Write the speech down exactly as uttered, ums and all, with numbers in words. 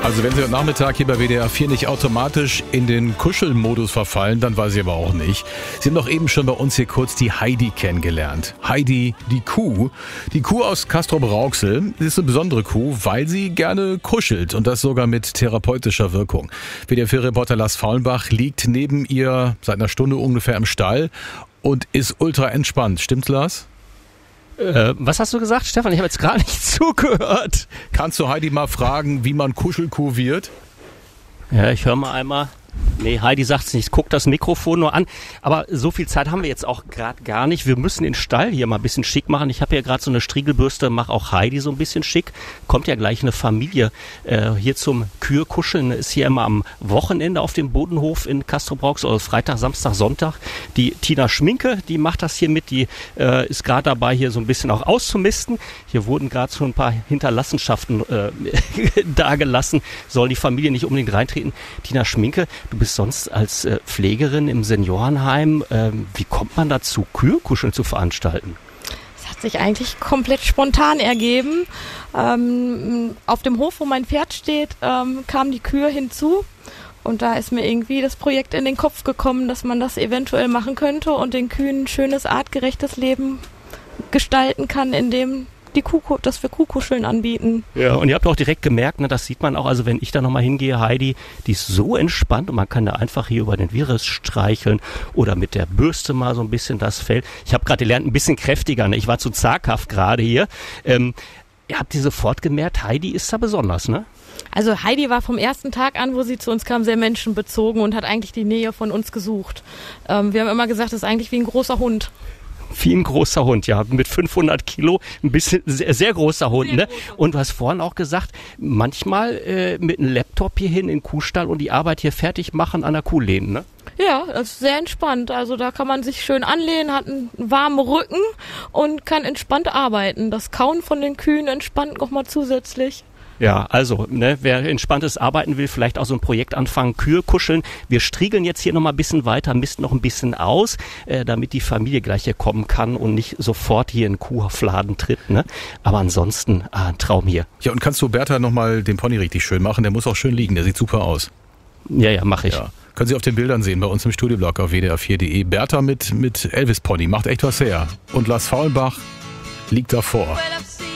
Also wenn Sie heute Nachmittag hier bei W D R vier nicht automatisch in den Kuschelmodus verfallen, dann weiß ich aber auch nicht. Sie haben doch eben schon bei uns hier kurz die Heidi kennengelernt. Heidi, die Kuh. Die Kuh aus Castrop-Rauxel ist eine besondere Kuh, weil sie gerne kuschelt und das sogar mit therapeutischer Wirkung. W D R vier-Reporter Lars Faulenbach liegt neben ihr seit einer Stunde ungefähr im Stall und ist ultra entspannt. Stimmt's, Lars? Äh, was hast du gesagt, Stefan? Ich habe jetzt gar nicht zugehört. Kannst du Heidi mal fragen, wie man Kuschelkuh wird? Ja, ich höre mal einmal. Nee, Heidi sagt's nicht. Guck das Mikrofon nur an. Aber so viel Zeit haben wir jetzt auch gerade gar nicht. Wir müssen den Stall hier mal ein bisschen schick machen. Ich habe ja gerade so eine Striegelbürste, mach auch Heidi so ein bisschen schick. Kommt ja gleich eine Familie äh, hier zum Kühe-Kuscheln. Ist hier immer am Wochenende auf dem Bodenhof in Castrop-Rauxel, also Freitag, Samstag, Sonntag. Die Tina Schminke, die macht das hier mit. Die äh, ist gerade dabei, hier so ein bisschen auch auszumisten. Hier wurden gerade so ein paar Hinterlassenschaften äh, dagelassen. Soll die Familie nicht unbedingt reintreten. Tina Schminke, du bist sonst als äh, Pflegerin im Seniorenheim. Ähm, wie kommt man dazu, Kühe-Kuscheln zu veranstalten? Das hat sich eigentlich komplett spontan ergeben. Ähm, auf dem Hof, wo mein Pferd steht, ähm, kamen die Kühe hinzu. Und da ist mir irgendwie das Projekt in den Kopf gekommen, dass man das eventuell machen könnte und den Kühen ein schönes, artgerechtes Leben gestalten kann, indem die Kuh, dass wir Kuhkuscheln anbieten. Ja, und ihr habt auch direkt gemerkt, ne, das sieht man auch, also wenn ich da nochmal hingehe, Heidi, die ist so entspannt und man kann da einfach hier über den Virus streicheln oder mit der Bürste mal so ein bisschen das Fell. Ich habe gerade gelernt, ein bisschen kräftiger, ne? Ich war zu zaghaft gerade hier. Ähm, ihr habt die sofort gemerkt, Heidi ist da besonders, ne? Also Heidi war vom ersten Tag an, wo sie zu uns kam, sehr menschenbezogen und hat eigentlich die Nähe von uns gesucht. Ähm, wir haben immer gesagt, das ist eigentlich wie ein großer Hund. Wie ein großer Hund, ja, mit fünfhundert Kilo, ein bisschen sehr, sehr großer Hund, ne? Und du hast vorhin auch gesagt, manchmal äh, mit einem Laptop hier hin in den Kuhstall und die Arbeit hier fertig machen an der Kuh lehnen, ne? Ja, das ist sehr entspannt. Also da kann man sich schön anlehnen, hat einen warmen Rücken und kann entspannt arbeiten. Das Kauen von den Kühen entspannt nochmal zusätzlich. Ja, also, ne, wer entspanntes Arbeiten will, vielleicht auch so ein Projekt anfangen, Kühe kuscheln. Wir striegeln jetzt hier nochmal ein bisschen weiter, misten noch ein bisschen aus, äh, damit die Familie gleich hier kommen kann und nicht sofort hier in Kuhfladen tritt, ne? Aber ansonsten, ah, ein Traum hier. Ja, und kannst du Bertha nochmal den Pony richtig schön machen? Der muss auch schön liegen, der sieht super aus. Ja, ja, mache ich. Ja. Können Sie auf den Bildern sehen, bei uns im Studioblog auf W D R vier Punkt de. Bertha mit, mit Elvis-Pony, macht echt was her. Und Lars Faulenbach liegt davor.